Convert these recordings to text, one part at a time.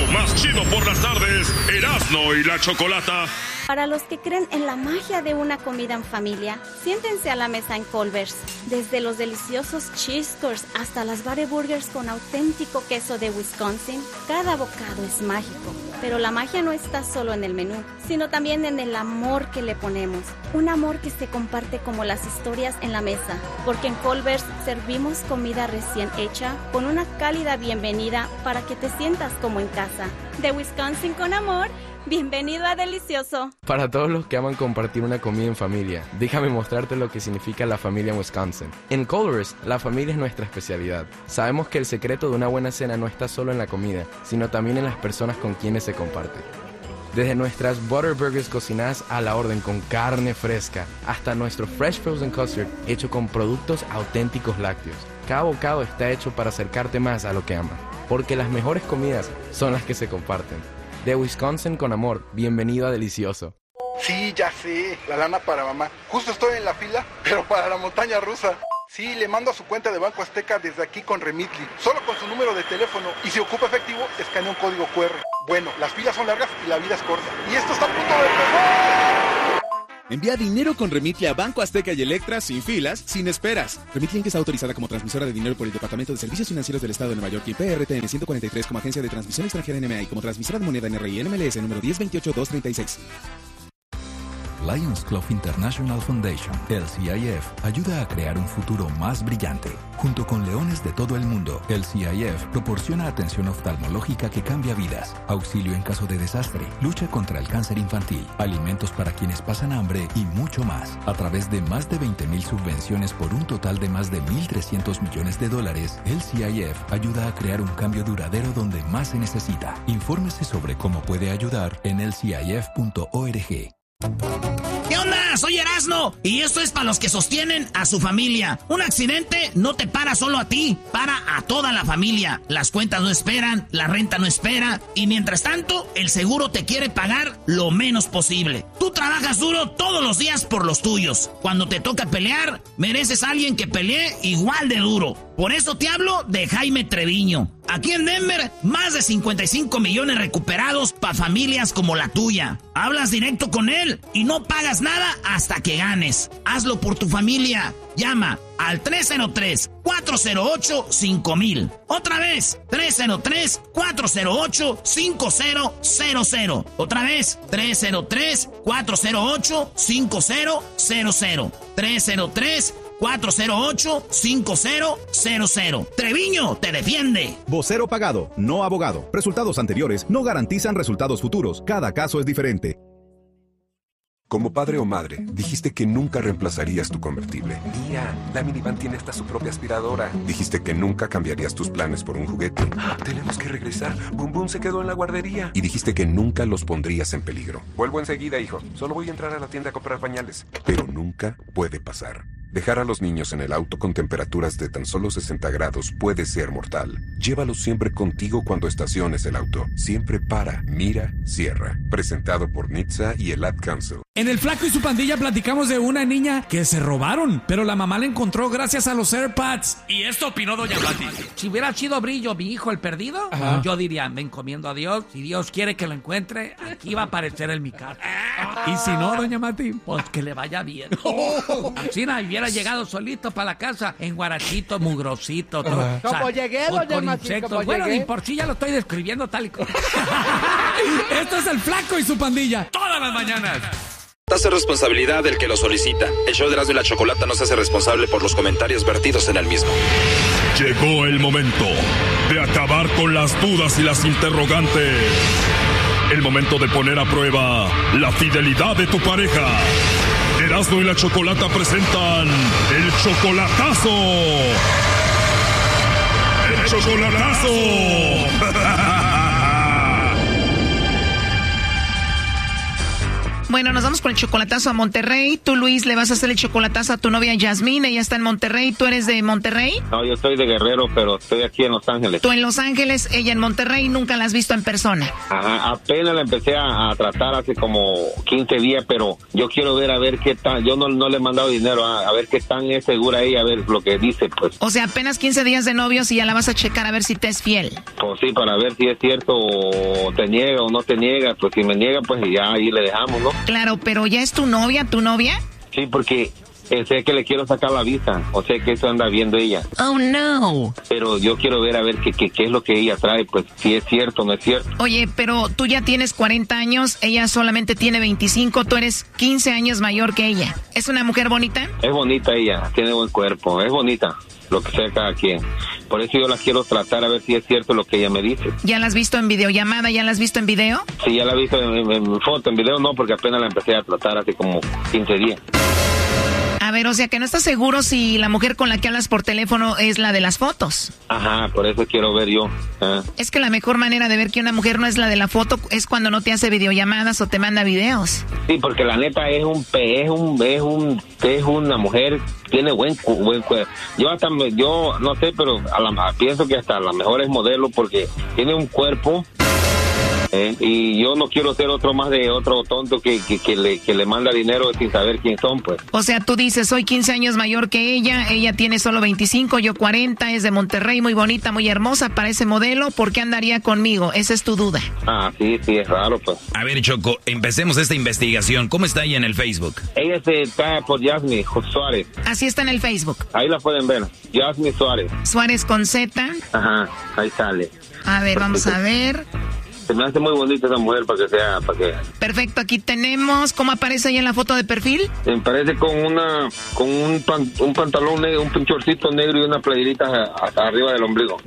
más chido por las tardes, Erasmo y la Chocolata. Para los que creen en la magia de una comida en familia, siéntense a la mesa en Culver's. Desde los deliciosos cheese curds hasta las Burgers con auténtico queso de Wisconsin, cada bocado es mágico. Pero la magia no está solo en el menú, sino también en el amor que le ponemos. Un amor que se comparte como las historias en la mesa, porque en Culver's servimos comida recién hecha con una cálida bienvenida para que te sientas como en casa. De Wisconsin con amor, bienvenido a Delicioso. Para todos los que aman compartir una comida en familia, déjame mostrarte lo que significa la familia en Wisconsin. En Culver's, la familia es nuestra especialidad. Sabemos que el secreto de una buena cena no está solo en la comida, sino también en las personas con quienes se comparte. Desde nuestras Butter Burgers cocinadas a la orden con carne fresca, hasta nuestro Fresh Frozen Custard hecho con productos auténticos lácteos. Cada bocado está hecho para acercarte más a lo que amas, porque las mejores comidas son las que se comparten. De Wisconsin con amor, bienvenido a Delicioso. Sí, ya sé, la lana para mamá. Justo estoy en la fila, pero para la montaña rusa. Sí, le mando a su cuenta de Banco Azteca desde aquí con Remitly, solo con su número de teléfono. Y si ocupa efectivo, escanea un código QR. Bueno, las filas son largas y la vida es corta. Y esto está a punto de empezar. Envía dinero con Remitly a Banco Azteca y Electra sin filas, sin esperas. Remitly, que está autorizada como transmisora de dinero por el Departamento de Servicios Financieros del Estado de Nueva York y PRTN 143 como agencia de transmisión extranjera NMA y como transmisora de moneda NRI NMLS número 1028236. Lions Club International Foundation, LCIF, ayuda a crear un futuro más brillante. Junto con leones de todo el mundo, LCIF proporciona atención oftalmológica que cambia vidas, auxilio en caso de desastre, lucha contra el cáncer infantil, alimentos para quienes pasan hambre y mucho más. A través de más de 20,000 subvenciones por un total de más de $1,300 millones, LCIF ayuda a crear un cambio duradero donde más se necesita. Infórmese sobre cómo puede ayudar en lcif.org. ¿Qué onda? Soy Erasmo y esto es para los que sostienen a su familia. Un accidente no te para solo a ti, para a toda la familia. Las cuentas no esperan, la renta no espera y mientras tanto el seguro te quiere pagar lo menos posible. Tú trabajas duro todos los días por los tuyos. Cuando te toca pelear, mereces a alguien que pelee igual de duro. Por eso te hablo de Jaime Treviño. Aquí en Denver, más de 55 millones recuperados para familias como la tuya. Hablas directo con él y no pagas nada hasta que ganes. Hazlo por tu familia. Llama al 303-408-5000. Otra vez, 303-408-5000. Otra vez, 303-408-5000. 303-408-5000. Treviño te defiende. Vocero pagado, no abogado. Resultados anteriores no garantizan resultados futuros. Cada caso es diferente. Como padre o madre, dijiste que nunca reemplazarías tu convertible. Tía, la minivan tiene hasta su propia aspiradora. Dijiste que nunca cambiarías tus planes por un juguete. Tenemos que regresar. Bum Bum se quedó en la guardería. Y dijiste que nunca los pondrías en peligro. Vuelvo enseguida, hijo. Solo voy a entrar a la tienda a comprar pañales. Pero nunca puede pasar. Dejar a los niños en el auto con temperaturas de tan solo 60 grados puede ser mortal. Llévalos siempre contigo cuando estaciones el auto. Siempre para, mira, cierra. Presentado por NHTSA y el Ad Council. En El Flaco y su pandilla platicamos de una niña que se robaron, pero la mamá la encontró gracias a los AirPods. Y esto opinó Doña Pati. Si hubiera sido Brillo, mi hijo el perdido, yo diría, me encomiendo a Dios. Si Dios quiere que lo encuentre, aquí va a aparecer en mi casa. Y si no, Doña Mati, pues que le vaya bien. Así no hubiera llegado solito para la casa, en guarachito, mugrosito. Todo, como llegué, Doña Mati, como bueno, llegué. ni por sí ya lo estoy describiendo tal y como. Esto es El Flaco y su pandilla. Todas las mañanas. Hace responsabilidad del que lo solicita. El show de Erasmo y la Chocolata no se hace responsable por los comentarios vertidos en el mismo. Llegó el momento de acabar con las dudas y las interrogantes. El momento de poner a prueba la fidelidad de tu pareja. Erasmo y la Chocolata presentan El Chocolatazo. ¡El Chocolatazo! Bueno, nos vamos con el chocolatazo a Monterrey. Tú, Luis, le vas a hacer el chocolatazo a tu novia Yasmín. Ella está en Monterrey. ¿Tú eres de Monterrey? No, yo soy de Guerrero, pero estoy aquí en Los Ángeles. Tú en Los Ángeles, ella en Monterrey. ¿Nunca la has visto en persona? Ajá, apenas la empecé a tratar hace como 15 días, pero yo quiero ver a ver qué tal. Yo no le he mandado dinero, a ver qué tan es segura ella, a ver lo que dice, pues. O sea, apenas 15 días de novios y ya la vas a checar a ver si te es fiel. Pues sí, para ver si es cierto o te niega o no te niega. Pues si me niega, pues ya ahí le dejamos, ¿no? Claro, pero ¿ya es tu novia, tu novia? Sí, porque sé que le quiero sacar la visa, o sea que eso anda viendo ella. Oh, no. Pero yo quiero ver a ver qué es lo que ella trae, pues si es cierto o no es cierto. Oye, pero tú ya tienes 40 años, ella solamente tiene 25, tú eres 15 años mayor que ella. ¿Es una mujer bonita? Es bonita ella, tiene buen cuerpo, es bonita, lo que sea cada quien. Por eso yo la quiero tratar a ver si es cierto lo que ella me dice. ¿Ya la has visto en videollamada? ¿Ya la has visto en video? Sí, ya la he visto en foto, en video no, porque apenas la empecé a tratar hace como 15 días. A ver, o sea que no estás seguro si la mujer con la que hablas por teléfono es la de las fotos. Ajá, por eso quiero ver yo. Es que la mejor manera de ver que una mujer no es la de la foto es cuando no te hace videollamadas o te manda videos. Sí, porque la neta es una mujer, tiene buen cuerpo. Yo no sé, pero pienso que hasta la mejor es modelo porque tiene un cuerpo. Y yo no quiero ser otro tonto que le manda dinero sin saber quién son, pues. O sea, tú dices, soy 15 años mayor que ella tiene solo 25, yo 40, es de Monterrey, muy bonita, muy hermosa, parece modelo, ¿por qué andaría conmigo? Esa es tu duda. Ah, sí, es raro, pues. A ver, Choco, empecemos esta investigación. ¿Cómo está ella en el Facebook? Ella está por Yasmín Suárez. Así está en el Facebook. Ahí la pueden ver, Yasmín Suárez. Suárez con Z. Ajá, ahí sale. A ver, vamos a ver. Se me hace muy bonita esa mujer para que... Perfecto, aquí tenemos. ¿Cómo aparece ahí en la foto de perfil? Me parece con un pantalón negro, un shortcito negro y una playerita hasta arriba del ombligo.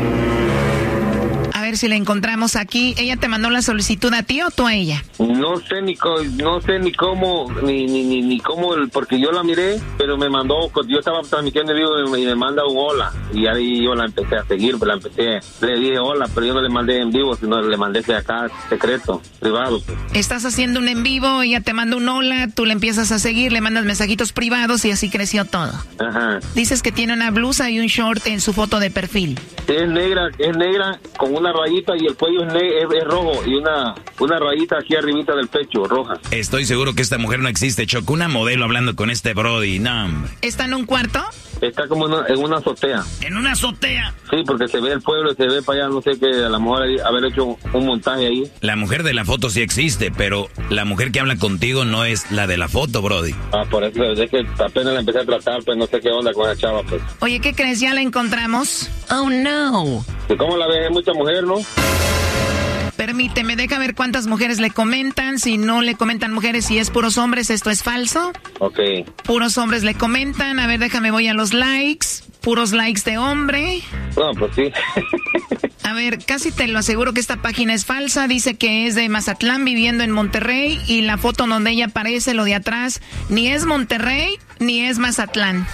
A ver si la encontramos aquí. ¿Ella te mandó la solicitud a ti o tú a ella? No sé ni cómo, porque yo la miré, pero me mandó, yo estaba transmitiendo en vivo y me manda un hola. Y ahí yo la empecé a seguir, le dije hola, pero yo no le mandé en vivo, sino le mandé de acá, secreto, privado. Pues. Estás haciendo un en vivo, ella te manda un hola, tú le empiezas a seguir, le mandas mensajitos privados y así creció todo. Ajá. Dices que tiene una blusa y un short en su foto de perfil. Es negra, con una rayita y el cuello es rojo y una rayita aquí arribita del pecho, roja. Estoy seguro que esta mujer no existe, Choco. Una modelo hablando con este brody, no, hombre. ¿Está en un cuarto? Está como en una azotea. ¿En una azotea? Sí, porque se ve el pueblo, se ve para allá, no sé qué, a lo mejor haber hecho un montaje ahí. La mujer de la foto sí existe, pero la mujer que habla contigo no es la de la foto, brody. Ah, por eso es que apenas la empecé a tratar, pues no sé qué onda con esa chava, pues. Oye, ¿qué crees? ¿Ya la encontramos? Oh, no. ¿Cómo la ves? Mucha mujer, ¿no? Permíteme, deja ver cuántas mujeres le comentan. Si no le comentan mujeres, si es puros hombres, esto es falso. Ok. Puros hombres le comentan. A ver, déjame, voy a los likes. Puros likes de hombre. No, pues sí. A ver, casi te lo aseguro que esta página es falsa. Dice que es de Mazatlán viviendo en Monterrey. Y la foto donde ella aparece, lo de atrás, ni es Monterrey ni es Mazatlán.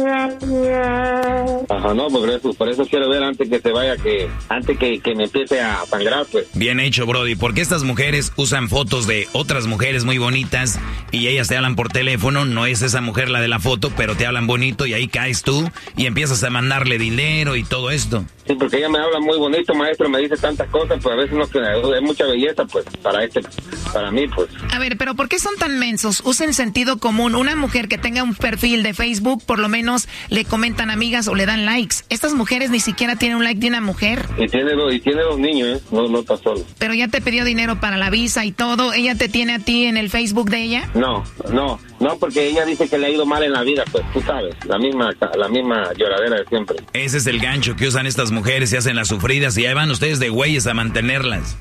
Ajá, no, por eso quiero ver antes que se vaya, antes que me empiece a sangrar, pues. Bien hecho, brody, porque estas mujeres usan fotos de otras mujeres muy bonitas y ellas te hablan por teléfono, no es esa mujer la de la foto, pero te hablan bonito y ahí caes tú y empiezas a mandarle dinero y todo esto. Sí, porque ella me habla muy bonito, maestro, me dice tantas cosas, pues a veces no es mucha belleza, pues, para mí, pues. A ver, pero ¿por qué son tan mensos? Usen sentido común. Una mujer que tenga un perfil de Facebook, por lo menos le comentan amigas o le dan likes. Estas mujeres ni siquiera tienen un like de una mujer. Y tiene dos niños, no está solo. Pero ya te pidió dinero para la visa y todo. ¿Ella te tiene a ti en el Facebook de ella? No, porque ella dice que le ha ido mal en la vida, pues, tú sabes, la misma lloradera de siempre. Ese es el gancho que usan estas mujeres y hacen las sufridas y ahí van ustedes de güeyes a mantenerlas.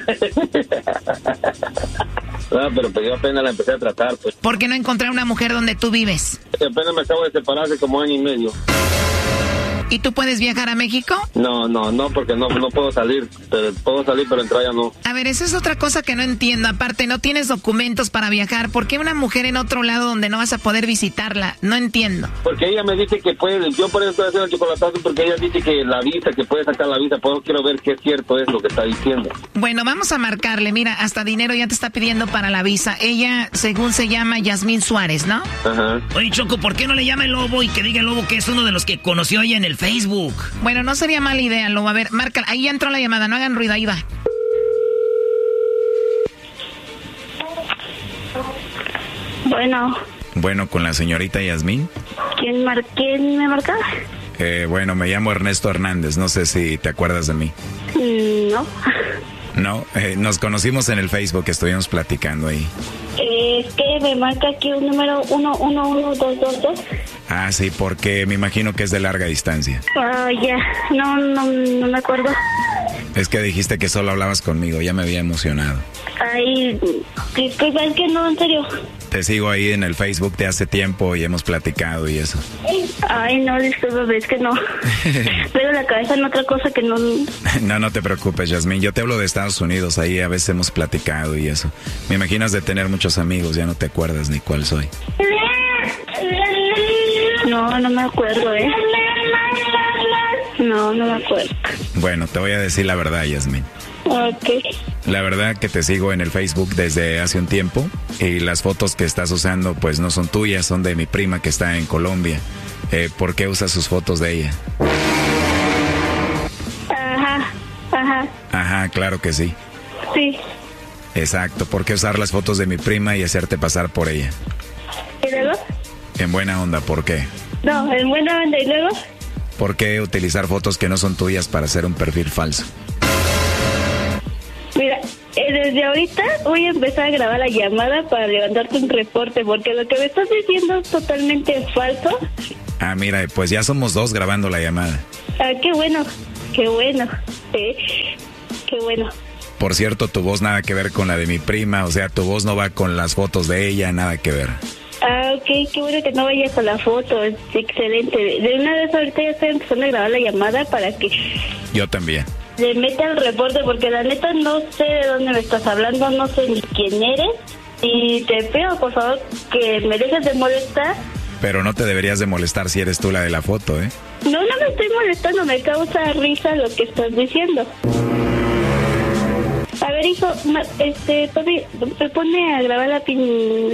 No, pero pues yo apenas la empecé a tratar, pues. ¿Por qué no encontrar una mujer donde tú vives? Apenas me acabo de separar hace como año y medio. ¿Y tú puedes viajar a México? No, porque no puedo salir. Pero puedo salir, pero entrar ya no. A ver, esa es otra cosa que no entiendo. Aparte, no tienes documentos para viajar. ¿Por qué una mujer en otro lado donde no vas a poder visitarla? No entiendo. Porque ella me dice que puede. Yo por eso estoy haciendo el chocolatazo, porque ella dice que la visa, que puede sacar la visa. Por eso quiero ver qué es cierto es lo que está diciendo. Bueno, vamos a marcarle. Mira, hasta dinero ya te está pidiendo para la visa. Ella, según se llama Yasmín Suárez, ¿no? Ajá. Oye, Choco, ¿por qué no le llama el Lobo y que diga el Lobo que es uno de los que conoció ella en el Facebook? Bueno, no sería mala idea, Lobo. A ver, márcala. Ahí ya entró la llamada. No hagan ruido. Ahí va. Bueno, con la señorita Yasmín. ¿Quién me marca? Bueno, me llamo Ernesto Hernández. No sé si te acuerdas de mí. No. No, nos conocimos en el Facebook, estuvimos platicando ahí. Es que me marca aquí un número 111222. Ah, sí, porque me imagino que es de larga distancia. Ya, no me acuerdo. Es que dijiste que solo hablabas conmigo, ya me había emocionado. Ay, disculpa, es que no, en serio. Te sigo ahí en el Facebook de hace tiempo y hemos platicado y eso. Ay, no, disculpa, es que no. Pero la cabeza en otra cosa que no... No te preocupes, Yasmín, yo te hablo de Estados Unidos, ahí a veces hemos platicado y eso. Me imaginas de tener muchos amigos, ya no te acuerdas ni cuál soy. No me acuerdo, No me acuerdo. Bueno, te voy a decir la verdad, Yasmín. Ok. La verdad que te sigo en el Facebook desde hace un tiempo y las fotos que estás usando pues no son tuyas, son de mi prima que está en Colombia. ¿Por qué usas sus fotos de ella? Ajá, claro que sí. Sí. Exacto, ¿por qué usar las fotos de mi prima y hacerte pasar por ella? ¿Y luego? En buena onda, ¿por qué? No, en buena onda, ¿y luego? ¿Por qué utilizar fotos que no son tuyas para hacer un perfil falso? Mira, desde ahorita voy a empezar a grabar la llamada para levantarte un reporte, porque lo que me estás diciendo es totalmente falso. Ah, mira, pues ya somos dos grabando la llamada. Ah, qué bueno. Qué bueno. Por cierto, tu voz nada que ver con la de mi prima, o sea, tu voz no va con las fotos de ella, nada que ver. Ah, ok, qué bueno que no vaya con la foto, es excelente. De una vez ahorita ya estoy empezando a grabar la llamada para que... Yo también. Le meta el reporte, porque la neta no sé de dónde me estás hablando, no sé ni quién eres. Y te pido, por favor, que me dejes de molestar. Pero no te deberías de molestar si eres tú la de la foto, ¿eh? No me estoy molestando, me causa risa lo que estás diciendo. A ver, hijo, papi, me pone a grabar la